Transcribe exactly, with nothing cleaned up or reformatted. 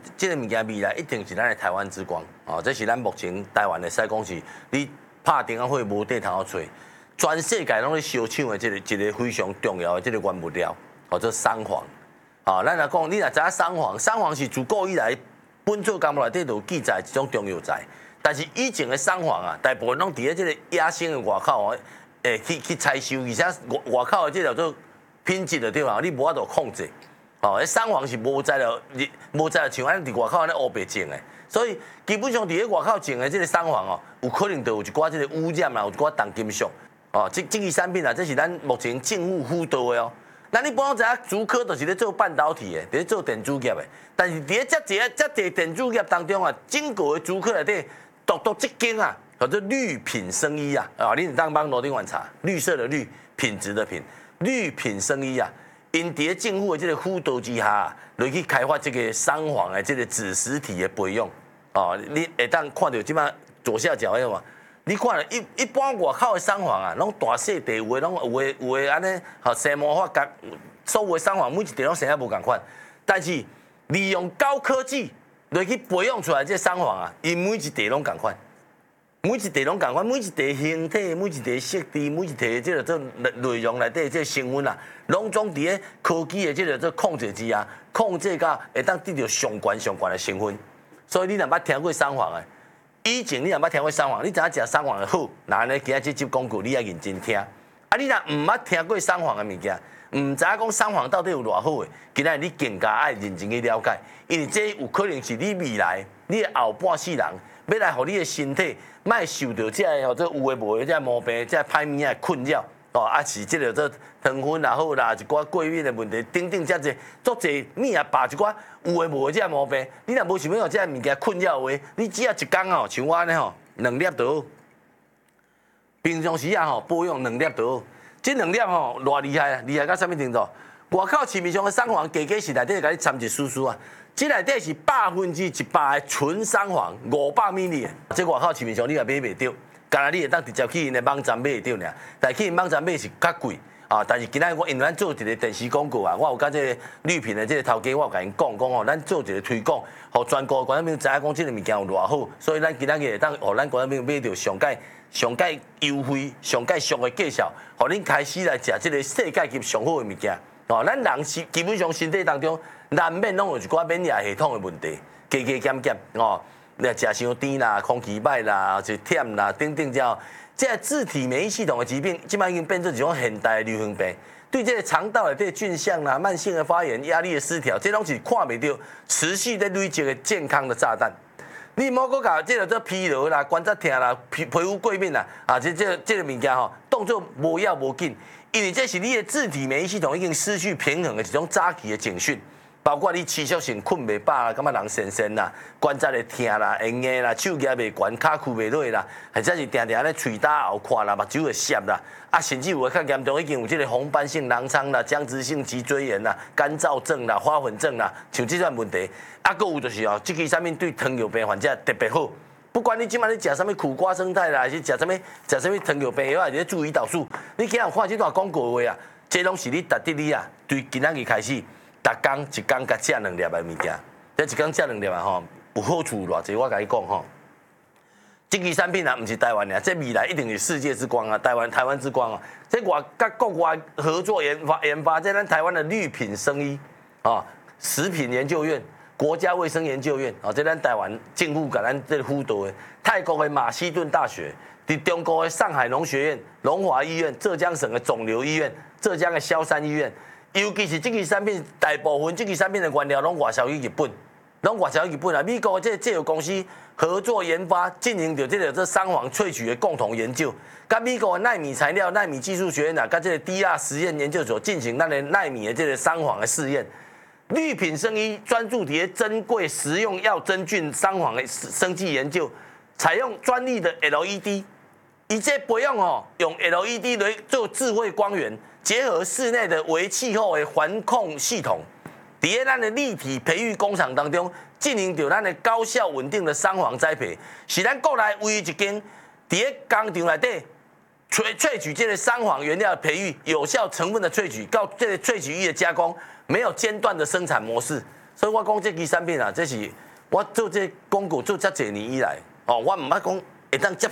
这个物件未来一定是咱的台湾之光哦，这是咱目前台湾的使讲是，你拍电话会无地头找，全世界拢咧烧抢的这个一个非常重要的这个原物料，哦，做三黄。哦，咱来讲，你若知影三黄，三黄是自古以来本草纲目内底就有记载一种中药材，但是以前的三黄啊，大部分拢伫咧这个野生的外口哦，诶去去采收，而且外外口的这叫做品质的对吧？你无法度控制。哦，迄三黄是无在了，无在了像咱伫外口安尼乌白种的，所以基本上伫咧外口种的这个三黄哦，有可能就有一寡这个污染啦，有一寡重金属。哦，这这个产品啊，这是咱目前政府辅导的哦。咱你帮我知影，竹科就是咧做半导体的，咧做电子业的。但是伫咧遮济遮济电子业当中啊，整个的竹科内底，独独这间啊，叫做绿品生医啊，啊，你当帮罗定晚查，绿色的绿，品质的品，绿品生医啊，因伫咧政府的这个辅导之下，来去开发这个三黄的这个子实体的培养。哦，你会当看到即摆左下角迄个嘛？你看一一般外口的三黄啊，拢大细地有诶，拢有诶有诶安尼，吼生魔法甲所有的三黄每一地拢生啊无共款，但是利用高科技来去培养出来这三黄啊，伊每一地拢共款，每一地拢共款，每一地形体、每一地色地、每一地即个做内容内底即个成分啊，拢总伫咧科技的即个做控制之下，控制到会当得到上悬上悬的成分，所以你若捌听过三黄诶？以前你若捌听过三黄，你知影食三黄的好，那安尼今仔这集广告你要认真听。啊，你若唔捌听过三黄的物件，唔知影讲三黄到底有偌好诶，今仔你更加爱认真去了解，因为这有可能是你未来你的后半世人要来，互你的身体莫受到这个或者有诶无诶这毛病、这歹物仔困扰。哦，啊是即个做糖分也好啦，一寡过敏的问题，等等遮济，足济物啊，把一寡有诶无诶遮毛病，你若无想要有遮物件困扰的话，你只要一工吼，像我安尼吼，两粒就好。平常时啊吼，保养两粒就好。这两粒吼，偌厉害啊！厉害到啥物程度？外口市面上的三黄，加加是内底甲你掺一丝丝啊。这内底是百分之一百的纯三黄，五百米里的。这外口市面上你也买袂到。干那你会当直接去因的网站买会到尔，但去因网站买是较贵啊。但是今仔我因为咱做一个电视广告啊，我有甲这个绿品的这个头家，我有甲因讲讲哦，咱做一个推广，互全国观众朋友知影讲这个物件有偌好，所以咱今仔日会当互咱观众朋友买到上界上界优惠、上界俗的介绍，互恁开始来食这个世界级上好的物件。哦，咱人是基本上身体当中难免拢有一寡免疫系统的问题，加加减减哦。你食伤甜啦、空气歹啦、就忝啦，等等之后，这自体免疫系统的疾病，即摆已经变成一种现代的流行病。对这个肠道的这个菌相啦、慢性的发炎、压力的失调，这拢是看袂到持续在累积的健康的炸弹。你莫搁搞这个做疲劳啦、关节疼啦、皮皮肤过敏啦，啊，这这这个物件吼，动作无要无紧，因为这是你的自体免疫系统已经失去平衡的一种早期的警讯。包括你持续性困袂饱啦，感觉人神神啦，关节会疼啦、会硬啦，手举袂悬，骹屈袂落啦，或者是定定咧喙焦后看啦，目睭会涩啦，啊，甚至有诶较严重已经有即个红斑性狼疮啦、僵直性脊椎炎啦、干燥症啦、花粉症啦，像这种问题，啊，搁有就是哦，这个产品对糖尿病患者特别好。不管你今晚你食什么苦瓜生态啦，还是食什么食什么糖尿病药，还是注胰岛素，你今日看这段广告话啊，这拢是你值得你啊，对今仔日开始。逐工一工甲食两粒的物件，这一工食两粒啊吼，有好处偌济，我甲你讲吼。这支产品啊，毋是台湾的，这未来一定是世界之光啊，台湾台湾之光啊。这外甲国外合作研发研发，这咱台湾的绿品生医啊，食品研究院、国家卫生研究院啊，这咱台湾政府甲咱这辅导的。泰国的马其顿大学，伫中国的上海农学院、龙华医院、浙江省的肿瘤医院、浙江的萧山医院。尤其是这支产品，大部分这支产品的原料拢外销去日本，拢外销去日本啊。美国这这个公司合作研发，进行着这个这三黄萃取的共同研究，甲美国的奈米材料、奈米技术学院啊，甲这个 D R 实验研究所进行咱的奈米的这个三黄的试验。绿品生医专注伫珍贵食用药真菌三黄的生技研究，采用专利的 L E D， 伊这培养哦，用 L E D 来做智慧光源。结合室内的微气候的环控系统，伫咧咱的立体培育工厂当中，进行着咱的高效稳定的三黄栽培，是咱国内唯一一间伫咧工厂内底萃萃取这个三黄原料的培育、有效成分的萃取，到这个萃取液的加工，没有间断的生产模式。 所以我讲这支产品啊，这是我做这广告做遮侪年以来，哦，我毋捌讲会当接